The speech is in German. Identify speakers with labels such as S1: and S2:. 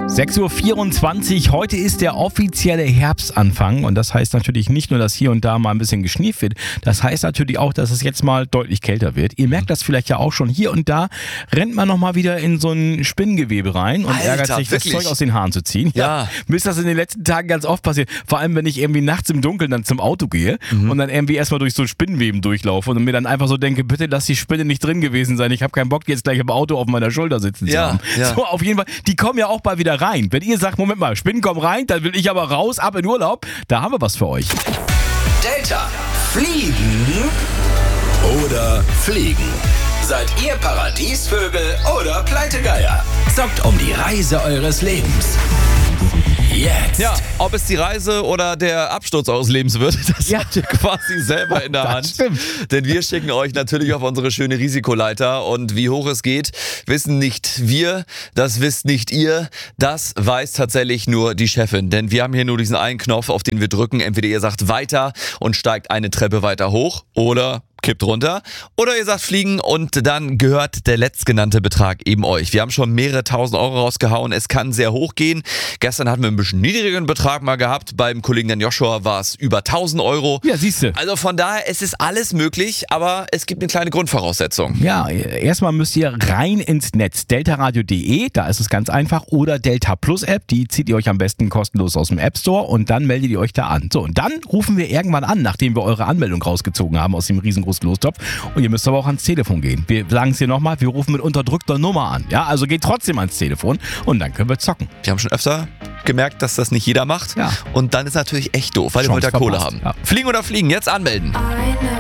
S1: 6:24 Uhr, heute ist der offizielle Herbstanfang und das heißt natürlich nicht nur, dass hier und da mal ein bisschen geschnieft wird, das heißt natürlich auch, dass es jetzt mal deutlich kälter wird. Ihr merkt das vielleicht ja auch schon, hier und da rennt man nochmal wieder in so ein Spinngewebe rein und ärgert sich,
S2: wirklich?
S1: das Zeug aus den Haaren zu ziehen.
S2: Ja.
S1: Mir ist das in den letzten Tagen ganz oft passiert, vor allem wenn ich irgendwie nachts im Dunkeln dann zum Auto gehe und dann irgendwie erstmal durch so Spinnenweben durchlaufe und mir dann einfach so denke, bitte lass die Spinne nicht drin gewesen sein, ich habe keinen Bock jetzt gleich im Auto auf meiner Schulter sitzen zu haben.
S2: Ja.
S1: So, auf jeden Fall, die kommen ja auch bald wieder rein. Wenn ihr sagt, Moment mal, Spinnen kommen rein, dann will ich aber raus, ab in Urlaub, da haben wir was für euch.
S3: Delta fliegen oder fliegen? Seid ihr Paradiesvögel oder Pleitegeier? Zockt um die Reise eures Lebens. Jetzt.
S2: Ja, ob es die Reise oder der Absturz eures Lebens wird, das habt ihr quasi selber in der Hand.
S1: Stimmt.
S2: Denn wir schicken euch natürlich auf unsere schöne Risikoleiter und wie hoch es geht, wissen nicht wir, das wisst nicht ihr, das weiß tatsächlich nur die Chefin. Denn wir haben hier nur diesen einen Knopf, auf den wir drücken. Entweder ihr sagt weiter und steigt eine Treppe weiter hoch oder kippt runter. Oder ihr sagt fliegen und dann gehört der letztgenannte Betrag eben euch. Wir haben schon mehrere tausend Euro rausgehauen. Es kann sehr hoch gehen. Gestern hatten wir einen bisschen niedrigeren Betrag mal gehabt. Beim Kollegen Dan Joshua war es über 1000 Euro.
S1: Ja, siehste.
S2: Also von daher, es ist alles möglich, aber es gibt eine kleine Grundvoraussetzung.
S1: Ja, erstmal müsst ihr rein ins Netz, deltaradio.de, da ist es ganz einfach, oder Delta Plus App, die zieht ihr euch am besten kostenlos aus dem App Store und dann meldet ihr euch da an. So, und dann rufen wir irgendwann an, nachdem wir eure Anmeldung rausgezogen haben aus dem riesengroßen Lostopf. Und ihr müsst aber auch ans Telefon gehen. Wir sagen es hier nochmal, wir rufen mit unterdrückter Nummer an. Ja, also geht trotzdem ans Telefon und dann können wir zocken.
S2: Wir haben schon öfter gemerkt, dass das nicht jeder macht.
S1: Ja.
S2: Und dann ist natürlich echt doof, weil ihr wollt ja
S1: Chance
S2: Kohle
S1: verpasst.
S2: haben.
S1: Ja.
S2: Fliegen oder fliegen, jetzt anmelden.